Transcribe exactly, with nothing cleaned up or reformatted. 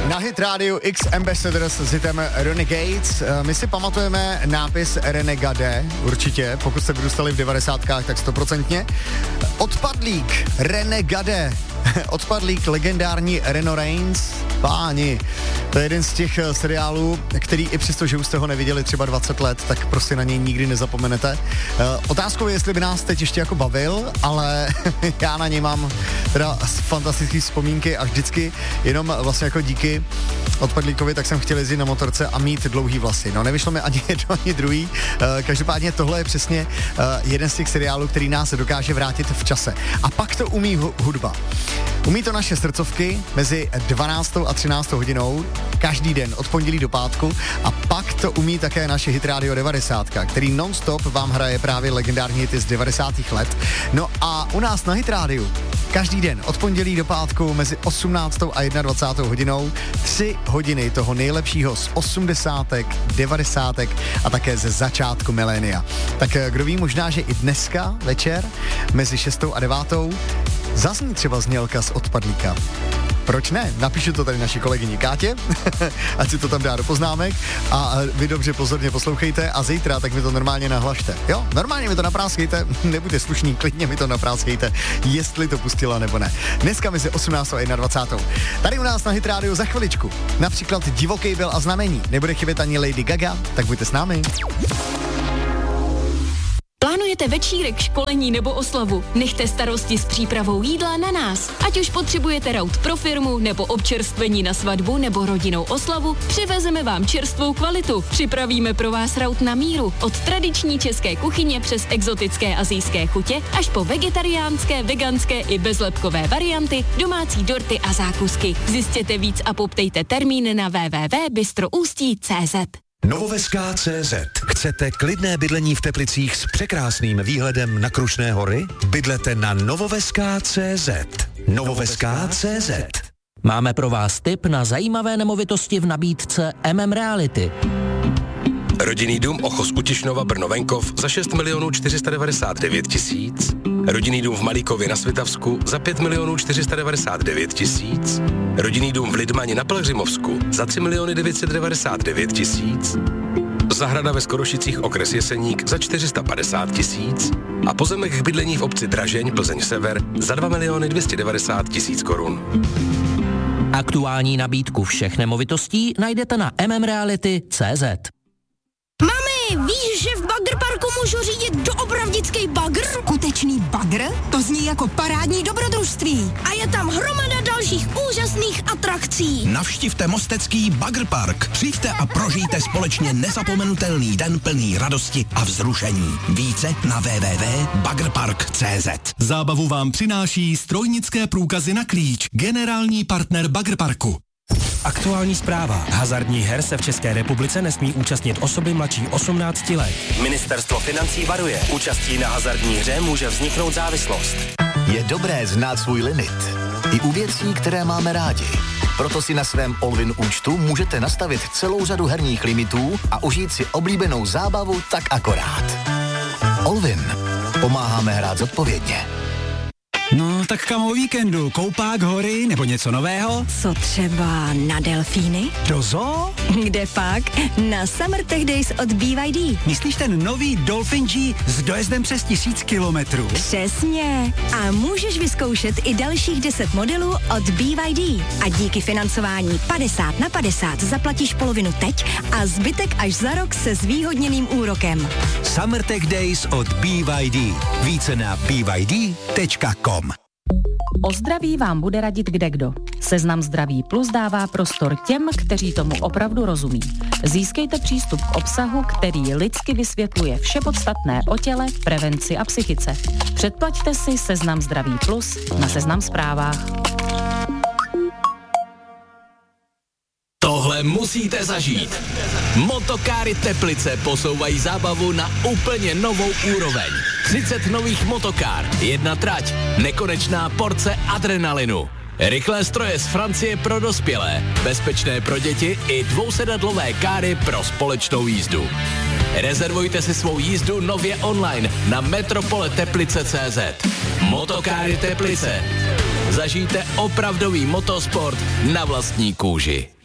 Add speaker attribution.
Speaker 1: Na Hit Radio X Ambassadors s hitem Renegades. My si pamatujeme nápis Renegade, určitě, pokud jste vyrůstali v devadesátkách, tak stoprocentně. Odpadlík, Renegade, odpadlík, legendární Reno Reigns, páni. To je jeden z těch seriálů, který i přesto, že už jste ho neviděli třeba dvacet let, tak prostě na něj nikdy nezapomenete. Otázkou je, jestli by nás teď ještě jako bavil, ale já na něj mám teda fantastické vzpomínky a vždycky jenom vlastně jako díky odpadlíkovi, tak jsem chtěl jezdit na motorce a mít dlouhý vlasy. No nevyšlo mi ani jedno, ani druhý. Každopádně tohle je přesně jeden z těch seriálů, který nás dokáže vrátit v čase. A pak to umí hudba. Umí to naše srdcovky mezi dvanáctou a třináctou hodinou každý den od pondělí do pátku a pak to umí také naše Hit Radio devadesát, který non-stop vám hraje právě legendární hity z devadesátých let. No a u nás na Hit Radio každý den od pondělí do pátku mezi osmnáctou a dvacátou hodinou tři hodiny toho nejlepšího z osmdesátek, devadesátek a také ze začátku milénia. Tak kdo ví, možná, že i dneska večer mezi šestou a devátou zazní třeba znělka z Odpadlíka. Proč ne? Napíšu to tady naší kolegyni Kátě, ať si to tam dá do poznámek a vy dobře pozorně poslouchejte a zítra tak mi to normálně nahlašte. Jo, normálně mi to napráskejte, nebuďte slušní, klidně mi to napráskejte, jestli to pustila nebo ne. Dneska mezi osmnáctou a dvacátou první. Tady u nás na Hit Radio za chviličku. Například Divoký byl a Znamení. Nebude chybět ani Lady Gaga, tak buďte s námi.
Speaker 2: Plánujete večírek, školení nebo oslavu? Nechte starosti s přípravou jídla na nás. Ať už potřebujete raut pro firmu, nebo občerstvení na svatbu, nebo rodinnou oslavu, přivezeme vám čerstvou kvalitu. Připravíme pro vás raut na míru. Od tradiční české kuchyně přes exotické asijské chutě až po vegetariánské, veganské i bezlepkové varianty, domácí dorty a zákusky. Zjistěte víc a poptejte termín na w w w tečka bystroustí tečka c z.
Speaker 3: Novoveská tečka cé zet. Chcete klidné bydlení v Teplicích s překrásným výhledem na Krušné hory? Bydlete na Novoveská tečka cé zet. Novoveská tečka cé zet.
Speaker 4: Máme pro vás tip na zajímavé nemovitosti v nabídce M M Reality.
Speaker 5: Rodinný dům Ochos u Tišnova Brno venkov za šest milionů čtyři sta devadesát devět tisíc. Rodinný dům v Malíkově na Svitavsku za pět milionů čtyři sta devadesát devět tisíc. Rodinný dům v Lidmani na Pelhřimovsku za tři miliony devět set devadesát devět tisíc. Zahrada ve Skorošicích okres Jeseník za čtyři sta padesát tisíc. A pozemek k bydlení v obci Dražeň, Plzeň Sever za dva miliony dvě stě devadesát tisíc korun.
Speaker 4: Aktuální nabídku všech nemovitostí najdete na m m reality tečka cé zet.
Speaker 6: Mami, víš, že v Bagr Parku můžu řídit doopravdický bagr? Skutečný bagr? To zní jako parádní dobrodružství. A je tam hromada dalších úžasných atrakcí.
Speaker 7: Navštivte mostecký Bagr Park. Přijďte a prožijte společně nezapomenutelný den plný radosti a vzrušení. Více na w w w tečka bagrpark tečka cé zet.
Speaker 8: Zábavu vám přináší strojnické průkazy na klíč. Generální partner Bagr Parku.
Speaker 9: Aktuální zpráva. Hazardních her se v České republice nesmí účastnit osoby mladší osmnácti let.
Speaker 10: Ministerstvo financí varuje. Účastí na hazardní hře může vzniknout závislost.
Speaker 11: Je dobré znát svůj limit. I u věcí, které máme rádi. Proto si na svém Allwin účtu můžete nastavit celou řadu herních limitů a užít si oblíbenou zábavu tak akorát. Allwin. Pomáháme hrát zodpovědně.
Speaker 12: No, tak kam o víkendu? Koupák, hory nebo něco nového?
Speaker 6: Co třeba na delfíny?
Speaker 12: Do zoo?
Speaker 6: Kde pak? Na Summer Tech Days od B Y D.
Speaker 12: Myslíš ten nový Dolphin G s dojezdem přes tisíc kilometrů?
Speaker 6: Přesně. A můžeš vyzkoušet i dalších deset modelů od B Y D. A díky financování padesát na padesát zaplatíš polovinu teď a zbytek až za rok se zvýhodněným úrokem.
Speaker 3: Summer Tech Days od B Y D. Více na b y d tečka com.
Speaker 13: O zdraví vám bude radit kdekdo. Seznam Zdraví Plus dává prostor těm, kteří tomu opravdu rozumí. Získejte přístup k obsahu, který lidsky vysvětluje vše podstatné o těle, prevenci a psychice. Předplaťte si Seznam Zdraví Plus na Seznam Zprávách.
Speaker 14: Tohle musíte zažít. Motokáry Teplice posouvají zábavu na úplně novou úroveň. třicet nových motokár, jedna trať, nekonečná porce adrenalinu. Rychlé stroje z Francie pro dospělé, bezpečné pro děti i dvousedadlové káry pro společnou jízdu. Rezervujte si svou jízdu nově online na metropole teplice tečka cé zet. Motokáry Teplice. Zažijte opravdový motosport na vlastní kůži.